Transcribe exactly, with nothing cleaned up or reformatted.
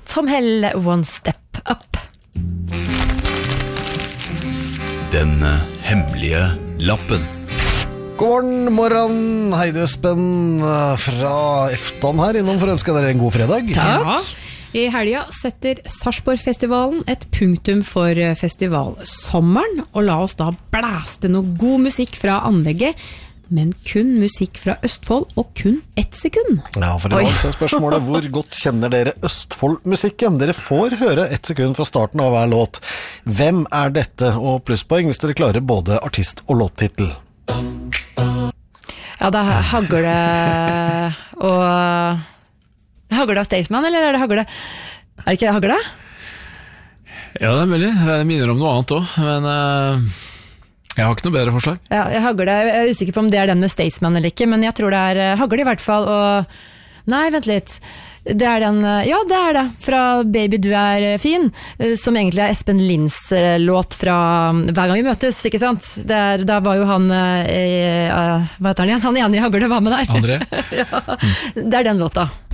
Tom Hell, One Step Up. Den hemmelige lappen. God morgen, morgen. Hei du Espen fra Eftan her innom for å ønske dere en god fredag. Takk. Ja. I helga setter Sarpsborg-festivalen et punktum for festivalsommeren, og la oss da blæste noe god musikk fra anlegget, men kun musikk fra Østfold, og kun ett sekund. Ja, for i dag så er spørsmålet hvor godt kjenner dere Østfold-musikken? Dere får høre ett sekund fra starten av hver låt. Hvem er dette? Og plusspoeng hvis dere klarer både artist og låttitel. Ja, det er hagle og... Hagle av Staysman, eller er det hagle? Er det ikke hagle? Ja, det er mulig. Jeg minner om noe annet også, men uh, jeg har ikke noe bedre forslag. Ja, jeg hagle. Jeg er usikker på om det er den med Staysman eller ikke, men jeg tror det er hagle i hvert fall, og... Nei, vent litt. Det er den, ja, det er det, fra Baby du er fin, som egentlig er Espen Linds låt fra Hver gang vi møtes, ikke sant? Det er, da var jo han, eh, hva heter han igjen? Han ene i hagle, hva med der? André? Ja, det er den låta.